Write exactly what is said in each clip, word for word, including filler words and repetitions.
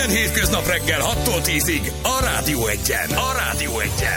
Minden hétköznap reggel hattól tízig a Rádió Egyen. A Rádió Egyen.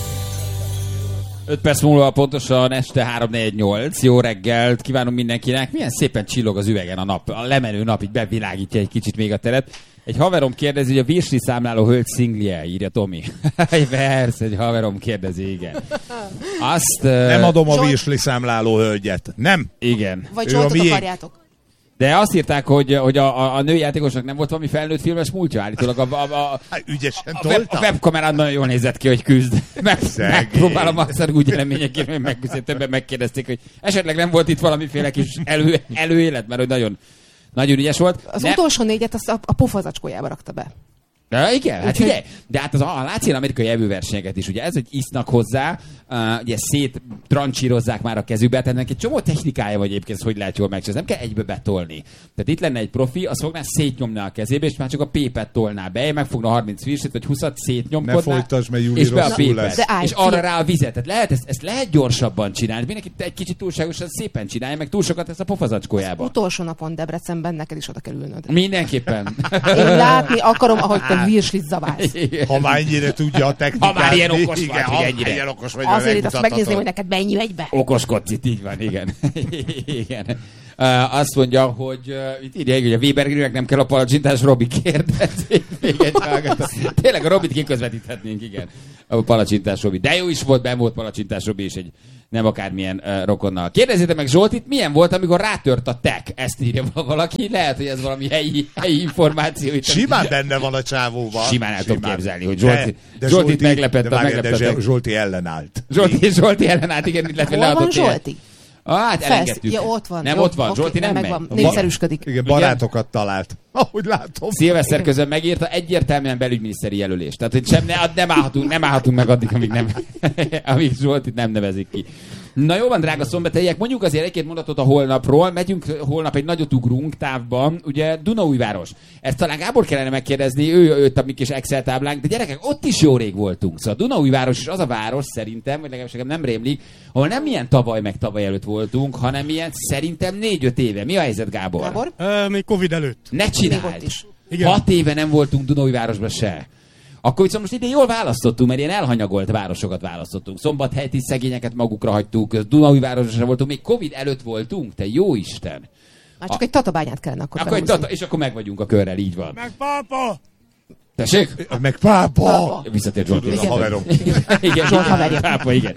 öt perc múlva pontosan este három negyvennyolc. Jó reggelt kívánunk mindenkinek. Milyen szépen csillog az üvegen a nap. A lemenő nap így bevilágítja egy kicsit még a teret. Egy haverom kérdezi, hogy a virsli számláló hölgy szinglie, írja Tomi. Egy vers, egy haverom kérdezi, igen. Azt... Nem adom a Zsolt... virsli számláló hölgyet. Nem. Igen. Vagy Zsoltot akarjátok. De azt írták, hogy, hogy a, a, a nőjátékosnak nem volt valami felnőtt filmes múltja állítólag. A, a, a, hát, ügyesen a, web, a webkamerán nagyon jól nézett ki, hogy küzd. Meg, megpróbálom azt úgy eleményekért, hogy megküzdött, többen megkérdezték, hogy esetleg nem volt itt valamiféle kis elő, előélet, mert hogy nagyon, nagyon ügyes volt. Az nem... utolsó négyet azt a, a pofazacskójába rakta be. De igen, hát figyelj, de hát az a látszik amerikai evőversenyeket is, ugye ez, hogy isznak hozzá, uh, ugye szét trancsírozzák már a kezükbe, tehát ennek egy csomó technikája vagy egyébként, hogy lehet jól megcsinálni, nem kell egybe betolni. Tehát itt lenne egy profi, az fogná szétnyomni a kezébe, és már csak a pépet tolná be, megfogna harminc virslit, vagy húszat szétnyomkodná, ne folytasd, mert Júli és be a rosszul pépet, lesz. és arra rá a vizet. Tehát lehet, ezt, ezt lehet gyorsabban csinálni, mindenki egy kicsit túlságosan szépen csinálja, meg túl sokat ezt a pofazacskójába. Utolsó napon Debrecenben neked is oda kell ülnöd. Mindenképpen. Én látni akarom, ahogy te virslit zabálsz. Ha már ennyire tudja a technikát. Ha már ilyen okos igen, vagy, ha hogy ennyire. ilyen okos vagy, azért azt megnézném, hogy neked mennyi megy be. Okoskodsz itt, így van, igen. igen. Uh, azt mondja, hogy uh, itt írja, hogy a Weber Grillnek nem kell a palacsintás, Robi kérdezi. Tényleg a Robit kiközvetíthetnénk, igen. A palacsintás Robi. De jó is volt, benn volt palacsintás Robi is egy nem akármilyen uh, rokonnal. Kérdezzétek meg Zsoltit, milyen volt, amikor rátört a tek? Ezt írja valaki. Lehet, hogy ez valami helyi, helyi információ. Itt simán benne van a csávóval. Simán el tudom képzelni, hogy Zsolti, de, de Zsoltit Zsolti, meglepett. De, meglepett de Zsolti ellenállt. Zsolti, Zsolti ellenállt, igen, illetve hol van Zsolti? Ah, hát elengedtük. Ja, ott van. Nem jó, ott van, oké, Zsolti nem, nem megvan. megy. Népszerűsködik. Igen, barátokat talált. Ahogy látom. Szilveszter közben megírta, egyértelműen belügyminiszteri jelölés. Tehát, hogy sem, ne, nem, állhatunk, nem állhatunk meg addig, amíg, nem, amíg Zsoltit nem nevezik ki. Na jó van, drága szombathelyiek, mondjuk azért egy-két mondatot a holnapról. Megyünk holnap, egy nagyot ugrunk távban, ugye Dunaújváros. Ezt talán Gábor kellene megkérdezni, ő jött a mi kis Excel táblánk, de gyerekek, ott is jó rég voltunk. Szóval Dunaújváros is az a város szerintem, vagy legalábbis nem rémlik, ahol nem ilyen tavaly meg tavaly előtt voltunk, hanem ilyen szerintem négy-öt éve. Mi a helyzet, Gábor? Gábor? Uh, még Covid előtt. Ne csináld! is. Igen. Hat éve nem voltunk Dunaújvárosban se. Akkor viszont most ide jól választottunk, mert ilyen elhanyagolt városokat választottunk. Szombathelyi szegényeket magukra hagytuk, Dunaújvárosra voltunk, még Covid előtt voltunk, te jó Isten! Már csak a... egy tatabányát kellene akkor akkor egy tata... És akkor meg vagyunk a körrel, így van. Meg pápa! Tessék? Meg pápa! Visszatért Zsolti. A haverom. Igen, Zsolt haverja. Pápa, igen.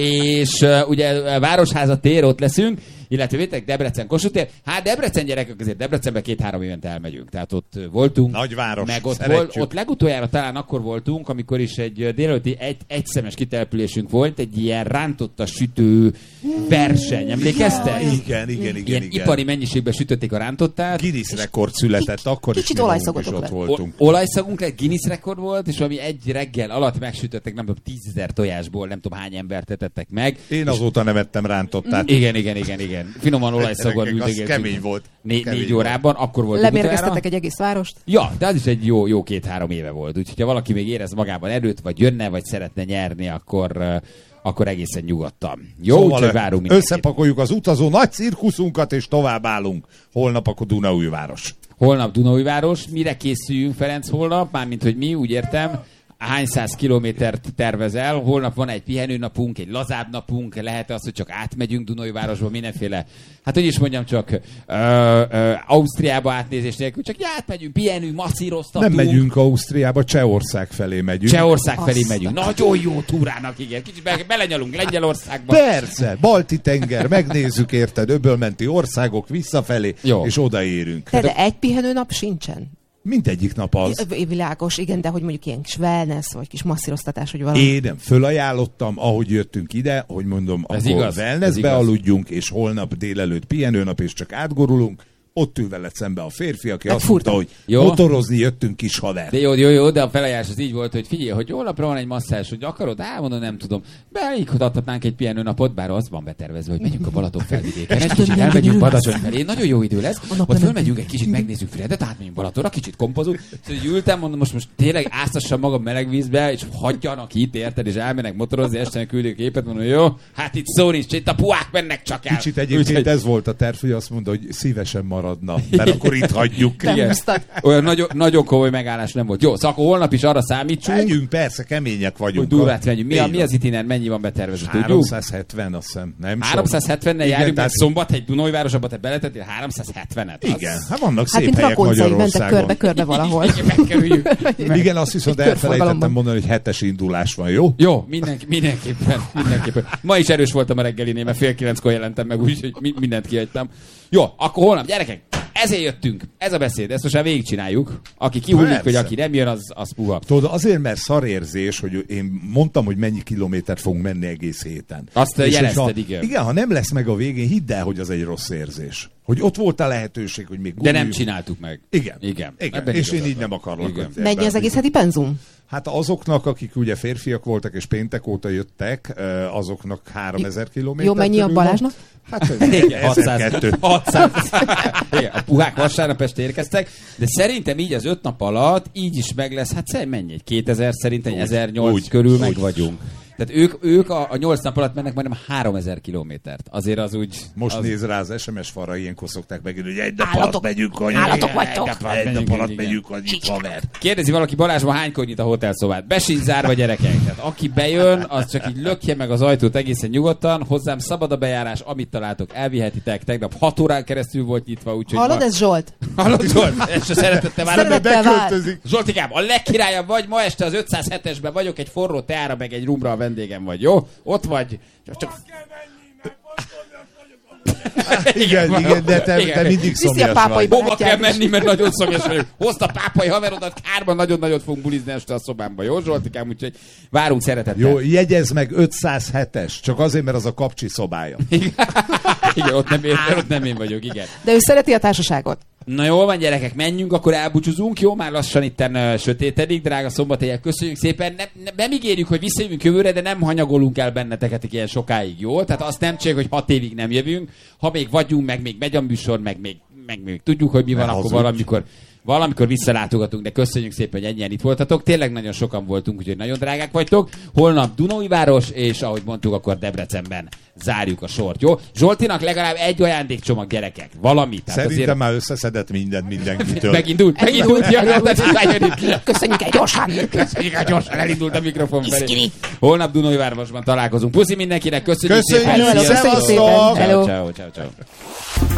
És uh, ugye a Városháza tér, ott leszünk, illetve vétek Debrecen Kossuth tér. Hát Debrecen gyerekek, azért Debrecenbe két-három évente elmegyünk. Tehát ott voltunk. Nagyváros, meg ott, szeretjük. volt, ott legutoljára talán akkor voltunk, amikor is egy délelőtti egy, egyszemes kitelepülésünk volt, egy ilyen rántotta sütő verseny. Emlékeztek? Igen, igen, igen. Ilyen igen. ipari mennyiségben sütötték a rántottát. Guinness rekord született, akkor is Kicsit mi magunk is olajszagotok ott lett. voltunk. O- olajszagunk lett, Guinness rekord volt, és valami egy reggel alatt megsütöttek, nem tudom, tízezer tojásból, nem tudom hány embert etettek meg. Én azóta nem ettem rántottát. Igen, igen, igen, igen. Finoman olajszaggal Az üldögéltünk. kemény volt. Né- Kemény négy volt. órában, akkor volt Lemérgeztetek egy egész várost? Ja, de az is egy jó, jó két-három éve volt. Úgyhogy ha valaki még érez magában erőt, vagy jönne, vagy szeretne nyerni, akkor, uh, akkor egészen nyugodtan. Jó, Szóval úgyhogy várunk mindenkit. összepakoljuk az utazó nagy cirkuszunkat, és tovább állunk. Holnap akkor Dunaújváros. Holnap Dunaújváros. Mire készüljünk, Ferenc, holnap? Mármint, hogy mi, úgy értem. Hány száz kilométert tervezel? Holnap van egy pihenőnapunk, egy lazább napunk, lehet az, hogy csak átmegyünk Dunaújvárosba, mindenféle, hát hogy is mondjam, csak ö, ö, Ausztriába átnézés nélkül, csak átmegyünk, pihenünk, masszíroztatunk. Nem megyünk Ausztriába, Csehország felé megyünk. Csehország felé Azt megyünk. Nagyon jó túrának, igen. Kicsit be, belenyalunk Lengyelországba. Persze, Balti tenger, megnézzük érted, öbölmenti országok visszafelé, Jó. és odaérünk. De, de egy pihenőnap sincsen. Mindegyik nap az. Világos, igen, de hogy mondjuk ilyen kis wellness, vagy kis masszíroztatás, hogy valami. Én nem fölajánlottam, ahogy jöttünk ide, hogy mondom, Ez akkor igaz, ez wellnessbe igaz. aludjunk, és holnap délelőtt pihenőnap, és csak átgurulunk. Ott ül veled szembe a férfi, aki Hát azt mondta, furta. hogy Jó. motorozni jöttünk, kis haver. De jó, jó, jó, de a felajánlás az így volt, hogy figyelj, hogy holnapra van egy masszázs, hogy akarod, elmondom, nem tudom. Beikhatatnánk egy pihenőnapot, bár az van betervezve, hogy megyünk a Balaton felvidéken. Egy kicsit elmegyünk Badacsony felé, nagyon jó idő lesz. Ott fölmegyünk egy kicsit, megnézzük Fredet, átmegyünk Balatonra, kicsit kompozunk. Szóval ültem, mondom, most, most tényleg áztassam magam meleg vízbe, és hagyjanak itt, érted, és elmennek motorozni, este küldjük képet, mondom, jó, hát itt szó nincs, itt a puák mennek csak el. Kicsit egyébként ez volt a terv, hogy azt mondta, hogy szívesen marad maradna, mert akkor itt hagyjuk. Igen. Olyan nagyon, nagyon komoly megállás nem volt. Jó, szóval akkor holnap is arra számítsunk. Megyünk, persze, kemények vagyunk. Hogy durrát megyünk. Mi, a, mi az itiner? Mennyi van betervezve? háromszázhetven, azt hiszem. Nem háromszázhetvennel járjuk, mert tehát... Szombathely Dunajvárosba te beletettél háromszázhetvenet. Az... Igen, hát vannak hát szép helyek Magyarországon. Magyarországon. Mentek körbe-körbe valahol. Igen, azt viszont elfelejtettem mondani, hogy hetes indulás van, jó? Jó, mindenki, mindenképpen, mindenképpen. Ma is erős voltam a reggelinél, mert fél kilenckor jelentem meg, úgyhogy mindent kihagytam. Jó, akkor holnap, gyerekek, ezért jöttünk. Ez a beszéd, ezt most már végigcsináljuk. Aki kihullik, hogy aki nem jön, az, az puha. Tudod, azért, mert szarérzés, hogy én mondtam, hogy mennyi kilométert fogunk menni egész héten. Azt jelezted, igen. Igen, ha nem lesz meg a végén, hidd el, hogy az egy rossz érzés. Hogy ott volt a lehetőség, hogy még de nem csináltuk meg. Igen. Igen. Igen. És én így nem akarok. Mennyi az egész heti penzum? Hát azoknak, akik ugye férfiak voltak és péntek óta jöttek, azoknak háromezer kilométer. Jó, mennyi a Balázsnak? Hát hatszáz. hatszáz. Igen, a puhák vasárnap este érkeztek, de szerintem így az öt nap alatt így is meg lesz, hát szerintem mennyi? Egy kétezer, szerintem ezernyolcszáz körül úgy, meg úgy. vagyunk. Tehát ők, ők a, a nyolc nap alatt mennek majdnem háromezer kilométert. Azért az úgy... Most az... néz rá az es em es falra, ilyenkor szokták megírni, hogy egy nap alatt megyünk, hogy állatok vagytok. Egy nap alatt megyünk, hogy itt haver. Kérdezi valaki, Balázsban hánykor nyit a hotelszobát? Be sincs zárva, gyerekek. Tehát aki bejön, az csak így lökje meg az ajtót egészen nyugodtan. Hozzám szabad a bejárás, amit találtok, elvihetitek. Tegnap hat órán keresztül volt nyitva, úgyhogy... Hallod, ez Zsolt? Hallod, Zsolt? Ezt szeretettel várom, hogy beköltözik. Zsoltikám, a legkirályabb vagy, ma este az ötszázhetesben vagyok, egy forró teára, meg egy rumra a vendégem vagy, jó? Ott vagy. Csak... igen, igen, de te, te mindig szomjas vagy. Hova kell menni, mert nagyon szomjas vagyok. Hozd a pápai haverodat, kárban nagyon-nagyon fogunk bulizni este a szobámba. Jó, Zsoltikám? Úgyhogy várunk szeretettel. Jó, jegyezd meg ötszázhetes, csak azért, mert az a kapcsi szobája. Igen, ott nem, én, ott nem én vagyok, igen. De ő szereti a társaságot. Na jól van, gyerekek, menjünk, akkor elbúcsúzunk, jó? Már lassan itten uh, sötétedik, drága szombathelyek, köszönjük szépen. Nem, nem, nem ígérjük, hogy visszajövünk jövőre, de nem hanyagolunk el benneteket ilyen sokáig, jó? Tehát azt nem csináljuk, hogy hat évig nem jövünk. Ha még vagyunk, meg még megy a műsor, meg még, meg még tudjuk, hogy mi van, ne akkor valamikor, valamikor visszalátogatunk, de köszönjük szépen, hogy ennyien itt voltatok. Tényleg nagyon sokan voltunk, úgyhogy nagyon drágák vagytok. Holnap Dunaújváros, és ahogy mondtuk, akkor Debrecenben zárjuk a sort, jó? Zsoltinak legalább egy ajándékcsomag, gyerekek. Valamit. Szerintem azért... már összeszedett mindent mindenkitől. Megindult, megindult. Köszönjük egy gyorsan. Köszönjük egy gyorsan, elindult a mikrofon felé. Holnap Dunaújvárosban találkozunk. Puszi mindenkinek, köszönjük, köszönjük szépen. Köszönjük szépen. Ciao, ciao, ciao, ciao.